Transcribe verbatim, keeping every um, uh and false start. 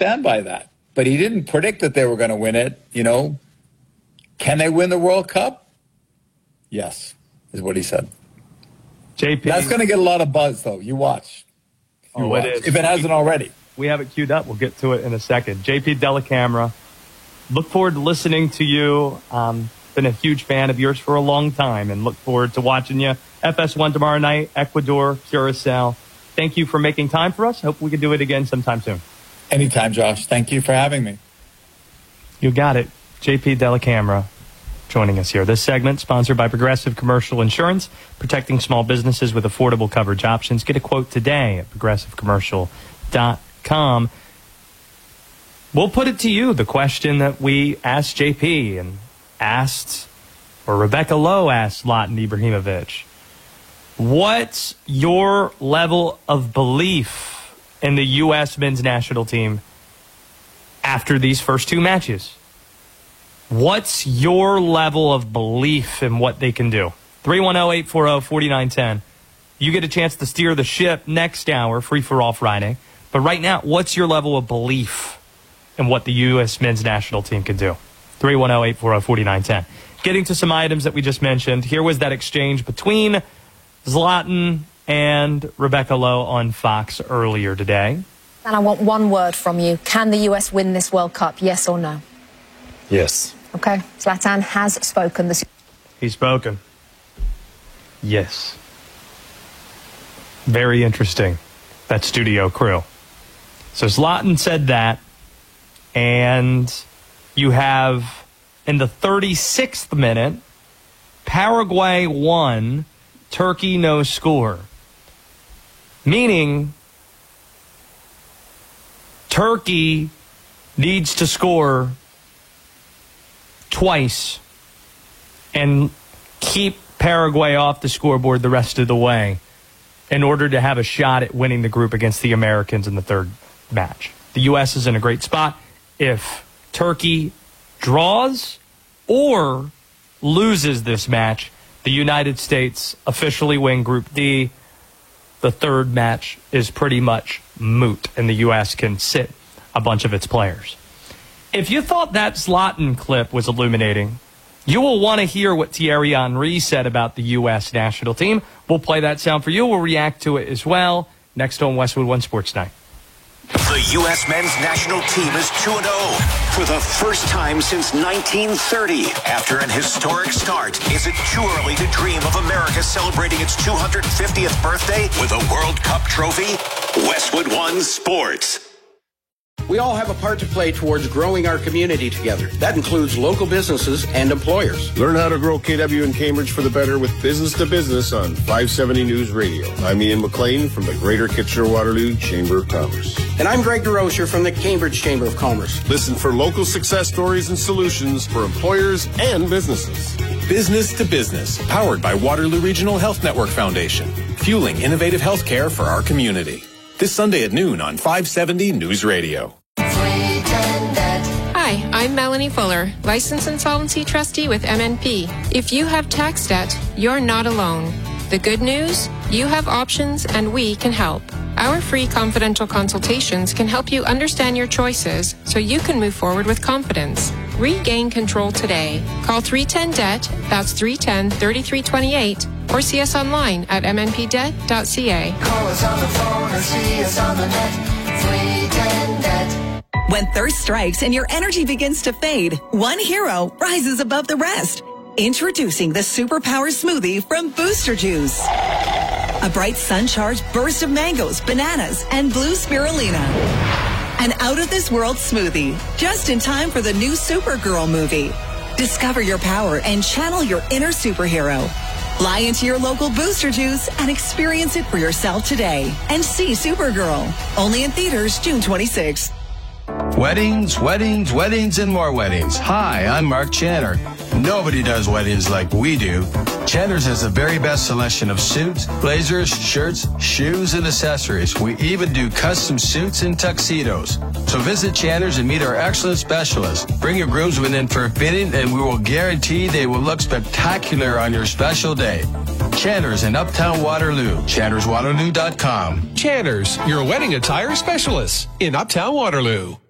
stand by that. But he didn't predict that they were going to win it. You know, can they win the World Cup? Yes, is what he said. J P. That's going to get a lot of buzz, though. You watch. You oh, watch. It is. If it hasn't already. We have it queued up. We'll get to it in a second. J P Dellacamera, look forward to listening to you. Um, been a huge fan of yours for a long time and look forward to watching you. F S one tomorrow night, Ecuador, Curacao. Thank you for making time for us. Hope we can do it again sometime soon. Anytime, Josh. Thank you for having me. You got it. J P Dellacamera joining us here. This segment sponsored by Progressive Commercial Insurance, protecting small businesses with affordable coverage options. Get a quote today at progressive commercial dot com. We'll put it to you, the question that we asked J P and asked, or Rebecca Lowe asked Zlatan Ibrahimovic. What's your level of belief in the U S men's national team after these first two matches? What's your level of belief in what they can do? three one zero, eight four zero, four nine one zero. You get a chance to steer the ship next hour, Free for All Friday. But right now, what's your level of belief in what the U S men's national team can do? three one zero, eight four zero, four nine one zero. Getting to some items that we just mentioned, here was that exchange between Zlatan and Rebecca Lowe on Fox earlier today. And I want one word from you. Can the U S win this World Cup, yes or no? Yes. Okay. Zlatan has spoken. This. He's spoken. Yes. Very interesting, that studio crew. So Zlatan said that, and you have, in the thirty-sixth minute, Paraguay won, Turkey no score. Meaning, Turkey needs to score twice and keep Paraguay off the scoreboard the rest of the way in order to have a shot at winning the group against the Americans in the third match. The U S is in a great spot. If Turkey draws or loses this match, the United States officially win Group D. The third match is pretty much moot, and the U S can sit a bunch of its players. If you thought that Zlatan clip was illuminating, you will want to hear what Thierry Henry said about the U S national team. We'll play that sound for you. We'll react to it as well next on Westwood One Sports Night. The U S men's national team is two and oh for the first time since nineteen thirty. After an historic start, is it too early to dream of America celebrating its two hundred fiftieth birthday with a World Cup trophy? Westwood One Sports. We all have a part to play towards growing our community together. That includes local businesses and employers. Learn how to grow K W in Cambridge for the better with Business to Business on five seventy News Radio. I'm Ian McLean from the Greater Kitchener-Waterloo Chamber of Commerce. And I'm Greg DeRocher from the Cambridge Chamber of Commerce. Listen for local success stories and solutions for employers and businesses. Business to Business, powered by Waterloo Regional Health Network Foundation, fueling innovative health care for our community. This Sunday at noon on five seventy News Radio. Hi, I'm Melanie Fuller, licensed insolvency trustee with M N P. If you have tax debt, you're not alone. The good news? You have options and we can help. Our free confidential consultations can help you understand your choices so you can move forward with confidence. Regain control today. Call three ten D E B T, that's three one zero, three three two eight, or see us online at m n p debt dot c a. Call us on the phone or see us on the net, three ten D E B T. When thirst strikes and your energy begins to fade, one hero rises above the rest. Introducing the Superpower Smoothie from Booster Juice. A bright sun-charged burst of mangoes, bananas, and blue spirulina. An out-of-this-world smoothie, just in time for the new Supergirl movie. Discover your power and channel your inner superhero. Fly into your local Booster Juice and experience it for yourself today. And see Supergirl. Only in theaters June twenty-sixth. Weddings, weddings, weddings, and more weddings. Hi, I'm Mark Channer. Nobody does weddings like we do. Channer's has the very best selection of suits, blazers, shirts, shoes, and accessories. We even do custom suits and tuxedos. So visit Channer's and meet our excellent specialists. Bring your groomsmen in for a fitting, and we will guarantee they will look spectacular on your special day. Channer's in Uptown Waterloo. Channers Waterloo dot com. Channer's, your wedding attire specialist in Uptown Waterloo.